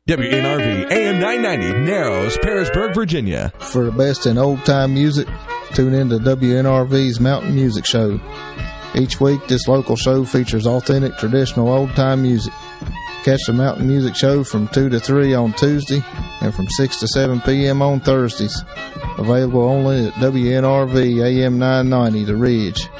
WNRV AM 990, Narrows, Parisburg, Virginia. For the best in old-time music, tune in to WNRV's Mountain Music Show. Each week, this local show features authentic, traditional old-time music. Catch the Mountain Music Show from 2 to 3 on Tuesday and from 6 to 7 p.m. on Thursdays. Available only at WNRV AM 990, The Ridge.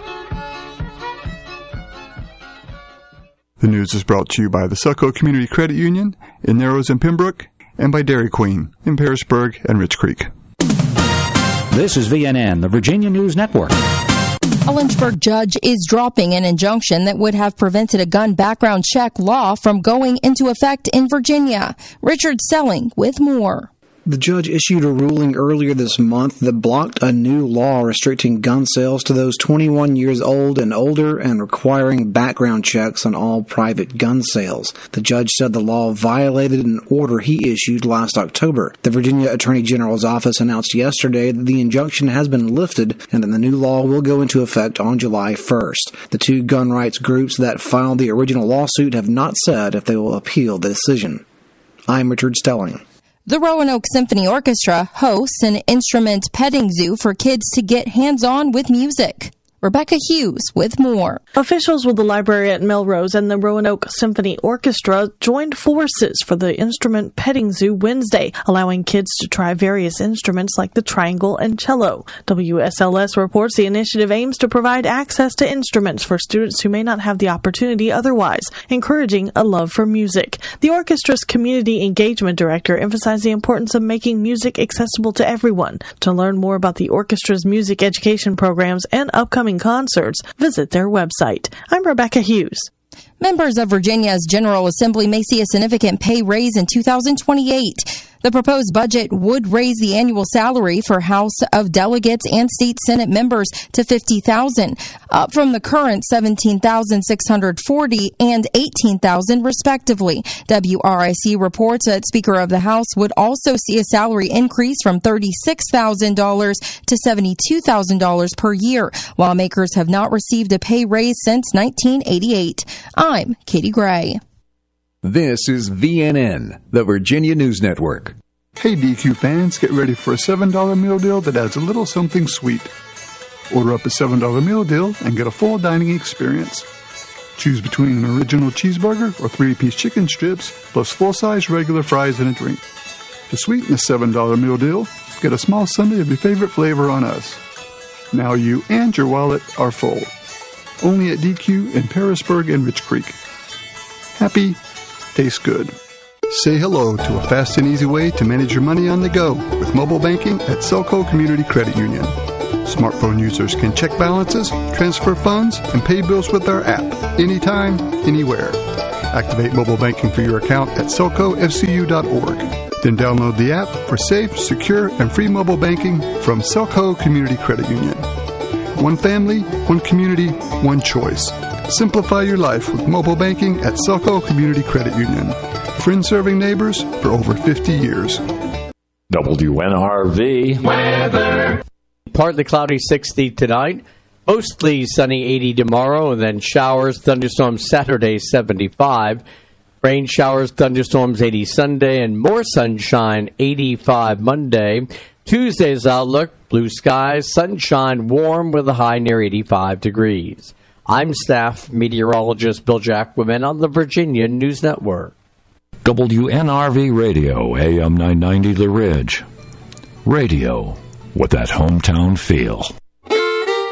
The news is brought to you by the Selco Community Credit Union in Narrows and Pembroke, and by Dairy Queen in Parisburg and Rich Creek. This is VNN, the Virginia News Network. A Lynchburg judge is dropping an injunction that would have prevented a gun background check law from going into effect in Virginia. Richard Selling with more. The judge issued a ruling earlier this month that blocked a new law restricting gun sales to those 21 years old and older and requiring background checks on all private gun sales. The judge said the law violated an order he issued last October. The Virginia Attorney General's office announced yesterday that the injunction has been lifted and that the new law will go into effect on July 1st. The two gun rights groups that filed the original lawsuit have not said if they will appeal the decision. I'm Richard Stelling. The Roanoke Symphony Orchestra hosts an instrument petting zoo for kids to get hands-on with music. Rebecca Hughes with more. Officials with the library at Melrose and the Roanoke Symphony Orchestra joined forces for the instrument petting zoo Wednesday, allowing kids to try various instruments like the triangle and cello. WSLS reports the initiative aims to provide access to instruments for students who may not have the opportunity otherwise, encouraging a love for music. The orchestra's community engagement director emphasized the importance of making music accessible to everyone. To learn more about the orchestra's music education programs and upcoming concerts, visit their website. I'm Rebecca Hughes. Members of Virginia's General Assembly may see a significant pay raise in 2028. The proposed budget would raise the annual salary for House of Delegates and State Senate members to $50,000, up from the current $17,640 and $18,000 respectively. WRIC reports that Speaker of the House would also see a salary increase from $36,000 to $72,000 per year. Lawmakers have not received a pay raise since 1988. I'm Katie Gray. This is VNN, the Virginia News Network. Hey DQ fans, get ready for a $7 meal deal that adds a little something sweet. Order up a $7 meal deal and get a full dining experience. Choose between an original cheeseburger or 3-piece chicken strips, plus full-size regular fries and a drink. To sweeten the $7 meal deal, get a small sundae of your favorite flavor on us. Now you and your wallet are full. Only at DQ in Parisburg and Rich Creek. Happy, tastes good. Say hello to a fast and easy way to manage your money on the go with mobile banking at Selco Community Credit Union. Smartphone users can check balances, transfer funds, and pay bills with our app anytime, anywhere. Activate mobile banking for your account at selcofcu.org. Then download the app for safe, secure, and free mobile banking from Selco Community Credit Union. One family, one community, one choice. Simplify your life with mobile banking at Selco Community Credit Union. Friends serving neighbors for over 50 years. WNRV weather. Partly cloudy 60 tonight. Mostly sunny 80 tomorrow, and then showers, thunderstorms Saturday 75. Rain showers, thunderstorms 80 Sunday, and more sunshine 85 Monday. Tuesday's outlook, blue skies, sunshine, warm with a high near 85 degrees. I'm staff meteorologist Bill Jacquemin on the Virginia News Network. WNRV Radio, AM 990 The Ridge. Radio with that hometown feel.